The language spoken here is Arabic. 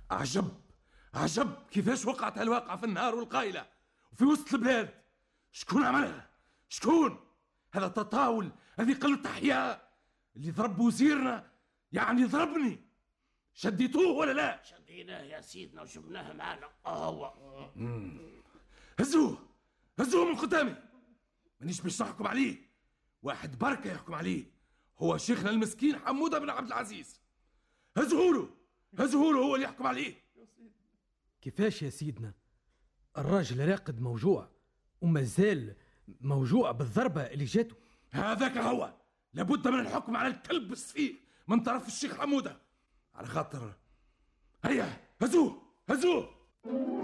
عجب كيفاش وقعت هالواقعة في النهار والقايلة وفي وسط البلاد. شكون عملها؟ شكون؟ هذا تطاول، هذه قلة أحياء. اللي ضرب وزيرنا يعني ضربني. شديتوه ولا لا؟ شديناه يا سيدنا وجبناه معنا. هو هزوه من قدامي. مانيش باش نحكم عليه، واحد بركة يحكم عليه، هو شيخنا المسكين حمودة بن عبد العزيز. هزهوله هو اللي يحكم عليه. كيفاش يا سيدنا؟ الراجل راقد موجوع وما زال موجوع بالضربة اللي جاته. هذاك هو، لابد من الحكم على الكلب السفيه من طرف الشيخ حمودة، على خاطر هيا هزوه